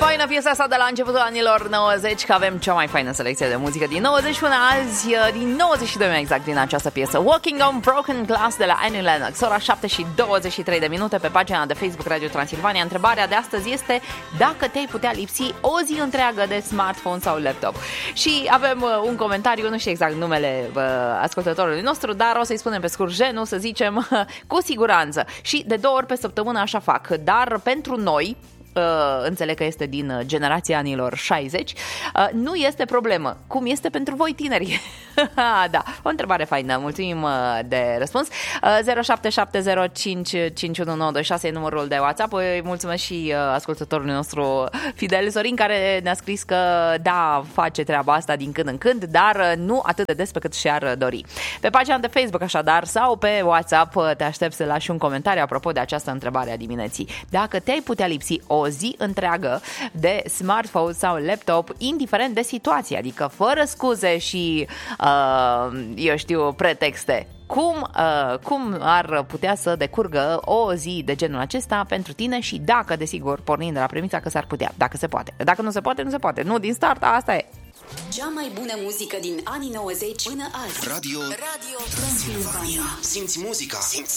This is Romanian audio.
faină piesa asta de la începutul anilor 90, că avem cea mai faină selecție de muzică din 90 până azi, din 92 mai exact, din această piesă Walking on Broken Glass de la Annie Lennox. Ora 7:23 de minute pe pagina de Facebook Radio Transilvania. Întrebarea de astăzi este dacă te-ai putea lipsi o zi întreagă de smartphone sau laptop. Și avem un comentariu, nu știu exact numele ascultătorului nostru, dar o să-i spunem pe scurt Jenu, să zicem, cu siguranță. Și de 2 ori pe săptămână așa fac, dar pentru noi, înțeleg că este din generația anilor 60, nu este problemă. Cum este pentru voi tineri? Da, o întrebare faină. Mulțumim de răspuns. 0770551926 e numărul de WhatsApp. Îi mulțumesc și ascultătorului nostru Fidel Sorin, care ne-a scris că da, face treaba asta din când în când, dar nu atât de des pe cât și-ar dori. Pe pagina de Facebook așadar sau pe WhatsApp te aștept să lași un comentariu apropo de această întrebare a dimineții. Dacă te-ai putea lipsi o zi întreagă de smartphone sau laptop, indiferent de situație, adică fără scuze și eu știu, pretexte, cum ar putea să decurgă o zi de genul acesta pentru tine și dacă, desigur, pornind de la premisa că s-ar putea, dacă se poate. Dacă nu se poate, nu se poate. Nu din start, asta e. Cea mai bună muzică din anii 90 până azi. Radio Transilvania. Simți muzica. Simți